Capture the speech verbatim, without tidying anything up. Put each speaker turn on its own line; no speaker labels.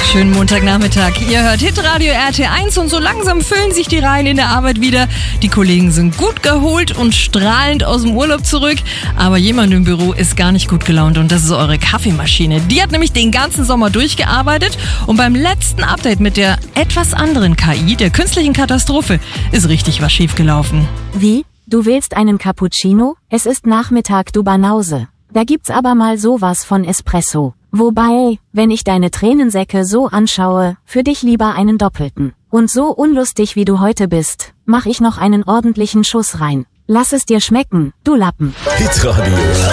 Schönen Montagnachmittag. Ihr hört Hitradio R T eins und so langsam füllen sich die Reihen in der Arbeit wieder. Die Kollegen sind gut geholt und strahlend aus dem Urlaub zurück. Aber jemand im Büro ist gar nicht gut gelaunt und das ist eure Kaffeemaschine. Die hat nämlich den ganzen Sommer durchgearbeitet und beim letzten Update mit der etwas anderen K I, der künstlichen Katastrophe, ist richtig was schiefgelaufen.
Wie? Du willst einen Cappuccino? Es ist Nachmittag, du Banause. Da gibt's aber mal sowas von Espresso. Wobei, wenn ich deine Tränensäcke so anschaue, für dich lieber einen doppelten. Und so unlustig wie du heute bist, mach ich noch einen ordentlichen Schuss rein. Lass es dir schmecken, du Lappen.
Hitradio